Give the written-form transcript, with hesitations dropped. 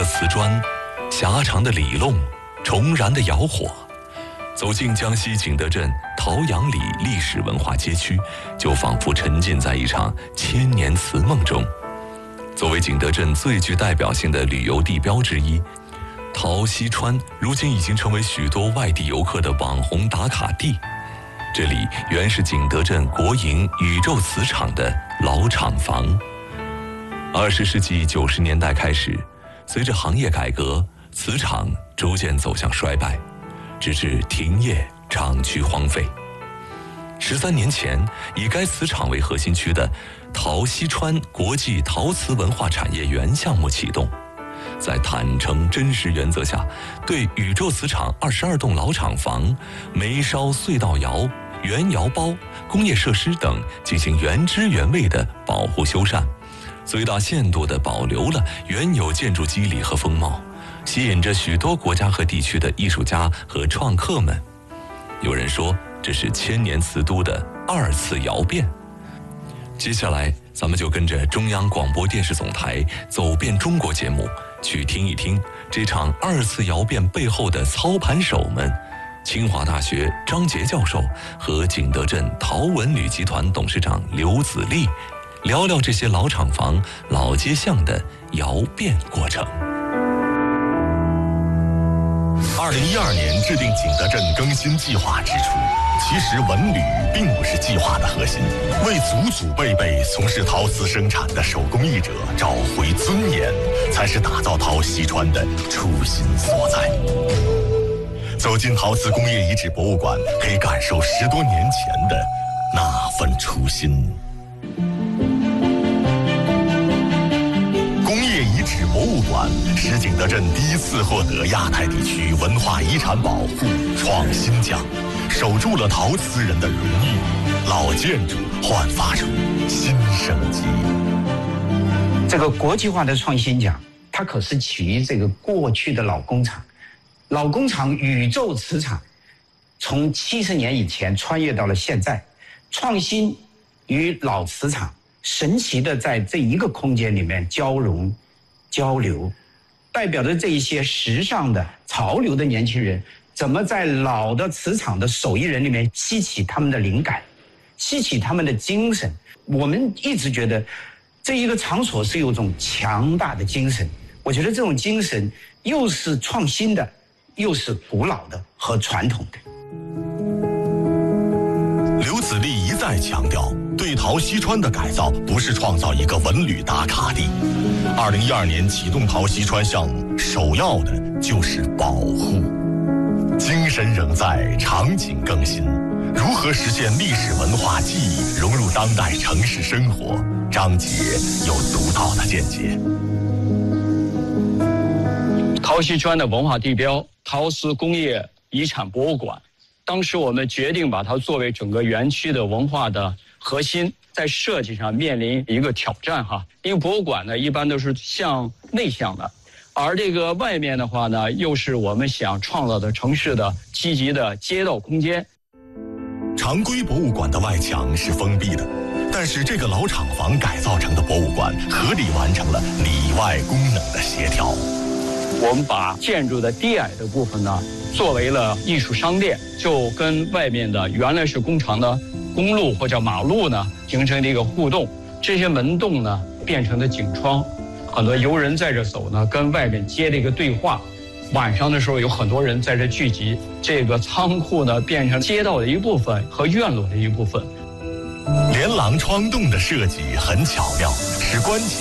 瓷砖，狭长的里弄，重燃的窑火。走进江西景德镇陶阳里历史文化街区，就仿佛沉浸在一场千年瓷梦中。作为景德镇最具代表性的旅游地标之一，陶溪川如今已经成为许多外地游客的网红打卡地。这里原是景德镇国营宇宙瓷厂的老厂房。20世纪90年代开始，随着行业改革，瓷厂逐渐走向衰败，直至停业，厂区荒废。13年前，以该瓷厂为核心区的陶溪川国际陶瓷文化产业园项目启动，在坦诚真实原则下，对宇宙瓷厂22栋老厂房、煤烧隧道窑、原窑包、工业设施等进行原汁原味的保护修缮，最大限度地保留了原有建筑肌理和风貌，吸引着许多国家和地区的艺术家和创客们。有人说，这是千年瓷都的2次窑变。接下来，咱们就跟着中央广播电视总台走遍中国节目，去听一听这场2次窑变背后的操盘手们。清华大学张杰教授和景德镇陶文旅集团董事长刘子立聊聊这些老厂房、老街巷的窑变过程。 2012年制定景德镇更新计划之初，其实文旅并不是计划的核心，为祖祖辈辈从事陶瓷生产的手工艺者找回尊严，才是打造陶溪川的初心所在。走进陶瓷工业遗址博物馆，可以感受10多年前的那份初心。遗址博物馆是景德镇第一次获得亚太地区文化遗产保护创新奖，守住了陶瓷人的荣誉，老建筑焕发出新生机。 这个国际化的创新奖，它可是起于这个过去的老工厂，老工厂宇宙瓷厂，从70年以前穿越到了现在，创新与老瓷厂神奇的在这一个空间里面交融交流，代表着这一些时尚的潮流的年轻人怎么在老的瓷厂的手艺人里面吸起他们的灵感，吸起他们的精神。我们一直觉得这一个场所是有种强大的精神，我觉得这种精神又是创新的，又是古老的和传统的。 刘子立一再强调，对陶溪川的改造不是创造一个文旅打卡地。2012年启动陶溪川项目，首要的就是保护。精神仍在，场景更新。如何实现历史文化记忆融入当代城市生活？张杰有独到的见解。 陶溪川的文化地标陶瓷工业遗产博物馆，当时我们决定把它作为整个园区的文化的核心，在设计上面临一个挑战哈，因为博物馆呢一般都是向内向的，而这个外面的话呢，又是我们想创造的城市的积极的街道空间。 常规博物馆的外墙是封闭的，但是这个老厂房改造成的博物馆合理完成了里外功能的协调。 我们把建筑的低矮的部分呢作为了艺术商店，就跟外面的原来是工厂的公路或者马路呢形成了一个互动，这些门洞呢变成了景窗，很多游人在这走呢跟外面接了一个对话，晚上的时候有很多人在这聚集，这个仓库呢变成街道的一部分和院落的一部分。 连廊窗洞的设计很巧妙，使观景